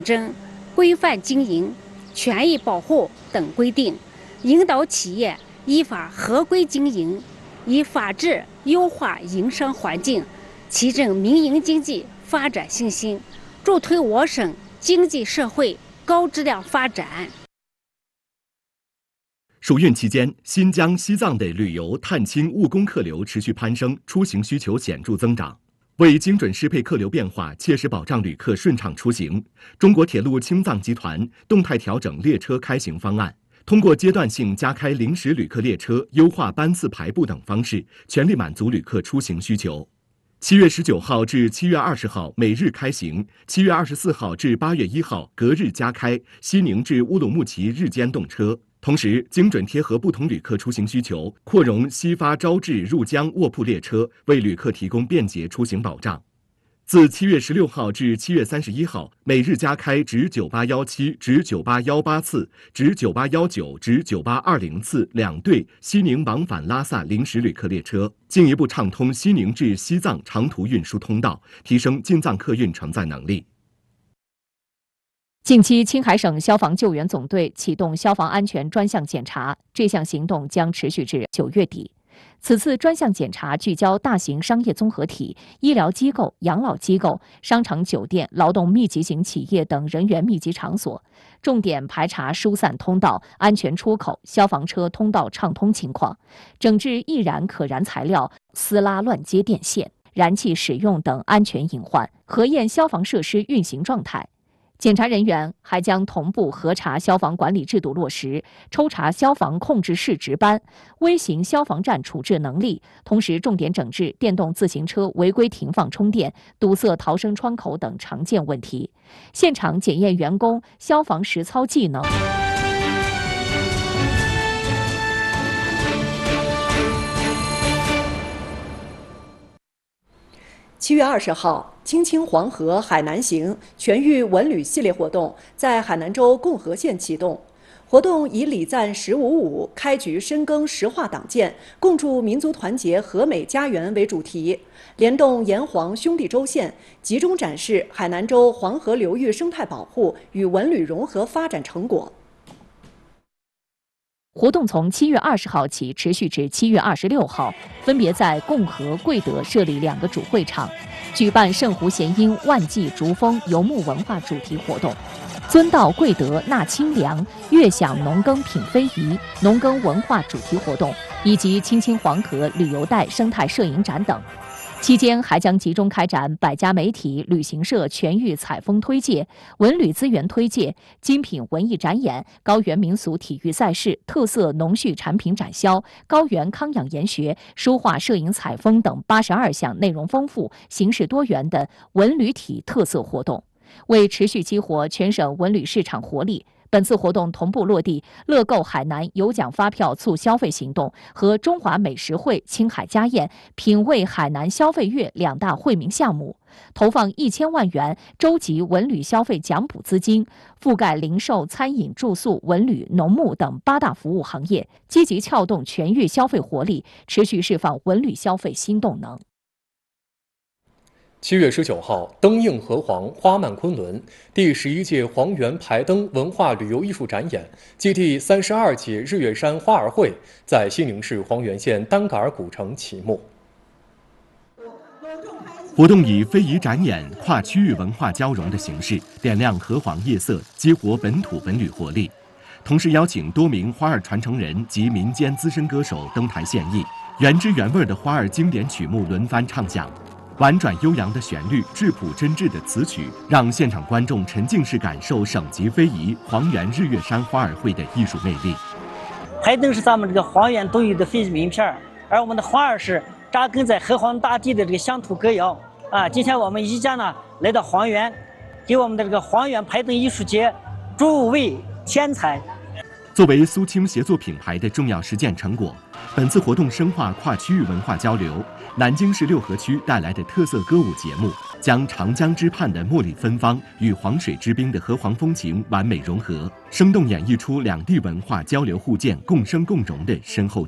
征、规范经营、权益保护等规定，引导企业依法合规经营，以法治优化营商环境，提振民营经济发展信心，助推我省经济社会高质量发展。 暑运期间，新疆、西藏的旅游、探亲、务工客流持续攀升，出行需求显著增长。为精准适配客流变化，切实保障旅客顺畅出行，中国铁路青藏集团动态调整列车开行方案，通过阶段性加开临时旅客列车、优化班次排布等方式，全力满足旅客出行需求。7月19号至7月20号每日开行，7月24号至8月1号隔日加开西宁至乌鲁木齐日间动车。同时，精准贴合不同旅客出行需求，扩容西发招致入江卧铺列车，为旅客提供便捷出行保障。自7月16号至7月31号，每日加开直9817、直9818次、直9819、直9820次2对西宁往返拉萨临时旅客列车，进一步畅通西宁至西藏长途运输通道，提升进藏客运承载能力。 近期，青海省消防救援总队启动消防安全专项检查，这项行动将持续至9月底。此次专项检查聚焦大型商业综合体、医疗机构、养老机构、商场、酒店、劳动密集型企业等人员密集场所，重点排查疏散通道、安全出口、消防车通道畅通情况，整治易燃可燃材料、私拉乱接电线、燃气使用等安全隐患，核验消防设施运行状态。检查人员还将同步核查消防管理制度落实，抽查消防控制室值班、微型消防站处置能力，同时重点整治电动自行车违规停放充电、堵塞逃生窗口等常见问题，现场检验员工消防实操技能。 7月20号，青青黄河海南行全域文旅系列活动在海南州共和县启动。活动以礼赞10五五、开局深耕石化党建、共筑民族团结和美家园为主题，联动沿黄兄弟州县，集中展示海南州黄河流域生态保护与文旅融合发展成果。 活动从7月20号起持续至7月26号，分别在共和、贵德设立2个主会场，举办圣湖弦音、万季竹风游牧文化主题活动，尊道贵德纳清凉、悦享农耕品非遗农耕文化主题活动，以及青青黄河旅游带生态摄影展等。期间还将集中开展百家媒体、旅行社全域采风推介、文旅资源推介、精品文艺展演、高原民俗体育赛事、特色农畜产品展销、高原康养研学、书画摄影采风等82项内容丰富、形式多元的文旅体特色活动，为持续激活全省文旅市场活力。本次活动同步落地乐购海南有奖发票促消费行动和中华美食会青海家宴品味海南消费月2大惠民项目，投放1000万元州级文旅消费奖补资金，覆盖零售、餐饮、住宿、文旅、农牧等8大服务行业，积极撬动全域消费活力，持续释放文旅消费新动能。 7月19号，灯映河黄，花漫昆仑，第11届黄原排灯文化旅游艺术展演暨第32届日月山花儿会在西宁市黄原县丹嘎尔古城启幕。 活动以非遗展演、跨区域文化交融的形式，点亮河黄夜色，激活本土文旅活力。同时邀请多名花儿传承人及民间资深歌手登台献艺，原汁原味的花儿经典曲目轮番唱响。婉转悠扬的旋律、质朴真挚的词曲，让现场观众沉浸式感受省级非遗黄原日月山花儿会的艺术魅力。 排灯是咱们这个黄原独有的非遗名片，而我们的花儿是扎根在河黄大地的这个乡土歌谣啊。今天我们一家呢来到黄原，给我们的这个黄原排灯艺术节助位添彩。 作为苏青协作品牌的重要实践成果，本次活动深化跨区域文化交流。南京市6合区带来的特色歌舞节目，将长江之畔的茉莉芬芳与黄水之滨的河黄风情完美融合，生动演绎出两地文化交流互鉴、共生共荣的深厚